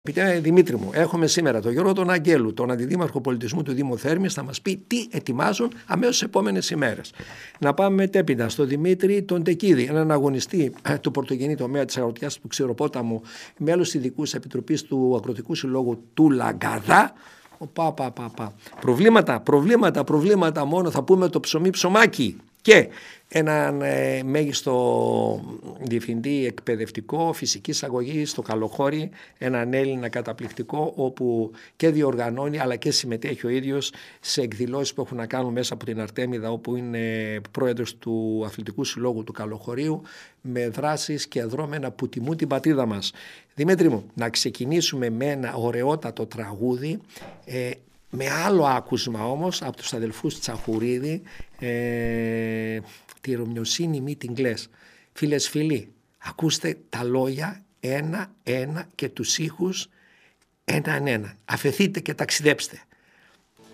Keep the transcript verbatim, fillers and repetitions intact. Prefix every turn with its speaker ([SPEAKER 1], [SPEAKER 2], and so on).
[SPEAKER 1] Επιτέ, Δημήτρη μου, έχουμε σήμερα τον Γιώργο τον Αγγέλου, τον Αντιδήμαρχο Πολιτισμού του Δήμου Θέρμης, θα μας πει τι ετοιμάζουν αμέσως τις επόμενες ημέρες. Να πάμε μετέπειτα στον Δημήτρη τον Τεκίδη, έναν αγωνιστή του πρωτογενή τομέα της αγροτιάς του Ξηροπόταμου, μέλος ειδικής επιτροπής του Αγροτικού Συλλόγου του Λαγκαδά. Πα, πα, πα, πα. Προβλήματα, προβλήματα, προβλήματα μόνο, θα πούμε το ψωμί ψωμάκι. Και έναν ε, μέγιστο διευθυντή εκπαιδευτικό φυσικής αγωγής στο Καλοχώρι, έναν Έλληνα καταπληκτικό, όπου και διοργανώνει αλλά και συμμετέχει ο ίδιος σε εκδηλώσεις που έχουν να κάνουν μέσα από την Αρτέμιδα, όπου είναι πρόεδρος του Αθλητικού Συλλόγου του Καλοχωρίου, με δράσεις και δρόμενα που τιμούν την πατρίδα μας. Δημήτρη μου, να ξεκινήσουμε με ένα ωραιότατο τραγούδι, ε, με άλλο άκουσμα όμως από τους αδελφούς Τσαχουρίδη, ε, τη Ρωμιοσύνη μη την κλαις. Φίλες φίλοι, ακούστε τα λόγια ένα-ένα και τους ήχους έναν-ένα. Αφεθείτε και ταξιδέψτε.